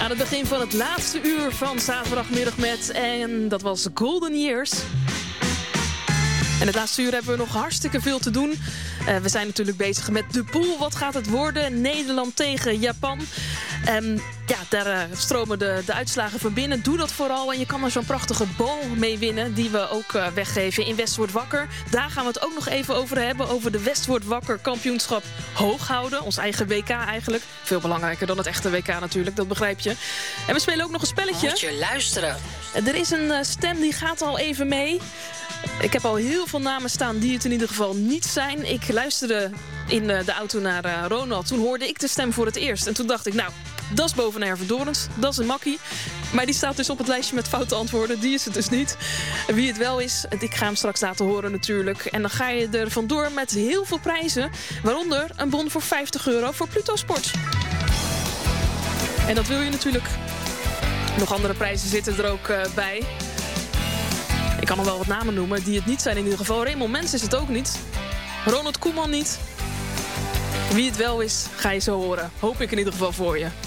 Aan het begin van het laatste uur van zaterdagmiddag met... en dat was Golden Years. En het laatste uur hebben we nog hartstikke veel te doen. We zijn natuurlijk bezig met de pool. Wat gaat het worden? Nederland tegen Japan. Daar stromen de uitslagen van binnen. Doe dat vooral en je kan er zo'n prachtige bal mee winnen... die we ook weggeven in West wordt wakker. Daar gaan we het ook nog even over hebben. Over de West wordt wakker kampioenschap hooghouden. Ons eigen WK eigenlijk. Veel belangrijker dan het echte WK natuurlijk, dat begrijp je. En we spelen ook nog een spelletje. Moet je luisteren. Er is een stem die gaat al even mee... Ik heb al heel veel namen staan die het in ieder geval niet zijn. Ik luisterde in de auto naar Ronald. Toen hoorde ik de stem voor het eerst. En toen dacht ik, nou, dat is boven Herve Dorens. Dat is een makkie. Maar die staat dus op het lijstje met foute antwoorden. Die is het dus niet. Wie het wel is, ik ga hem straks laten horen natuurlijk. En dan ga je er vandoor met heel veel prijzen. Waaronder een bon voor €50 voor Pluto Sport. En dat wil je natuurlijk. Nog andere prijzen zitten er ook bij. Ik kan nog wel wat namen noemen die het niet zijn in ieder geval. Raymond Mens is het ook niet. Ronald Koeman niet. Wie het wel is, ga je zo horen. Hoop ik in ieder geval voor je.